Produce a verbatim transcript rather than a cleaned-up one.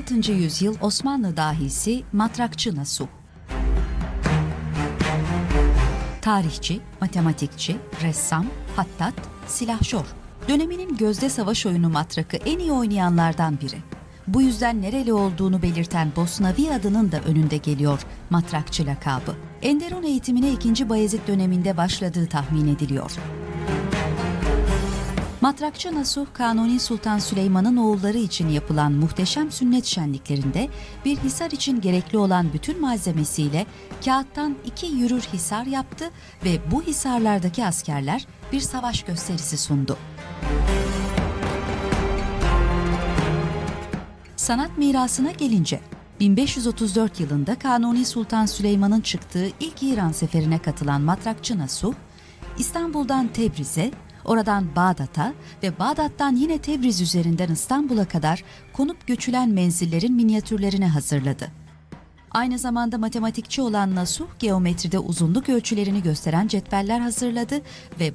on altıncı yüzyıl Osmanlı dahisi Matrakçı Nasuh. Tarihçi, matematikçi, ressam, hattat, silahşor. Döneminin gözde savaş oyunu matrakı en iyi oynayanlardan biri. Bu yüzden nereli olduğunu belirten Bosnavi adının da önünde geliyor matrakçı lakabı. Enderun eğitimine ikinci. Bayezid döneminde başladığı tahmin ediliyor. Matrakçı Nasuh, Kanuni Sultan Süleyman'ın oğulları için yapılan muhteşem sünnet şenliklerinde bir hisar için gerekli olan bütün malzemesiyle kağıttan iki yürür hisar yaptı ve bu hisarlardaki askerler bir savaş gösterisi sundu. Sanat mirasına gelince, bin beş yüz otuz dört yılında Kanuni Sultan Süleyman'ın çıktığı ilk İran seferine katılan matrakçı Nasuh, İstanbul'dan Tebriz'e, oradan Bağdat'a ve Bağdat'tan yine Tebriz üzerinden İstanbul'a kadar konup göçülen menzillerin minyatürlerini hazırladı. Aynı zamanda matematikçi olan Nasuh, geometride uzunluk ölçülerini gösteren cetveller hazırladı ve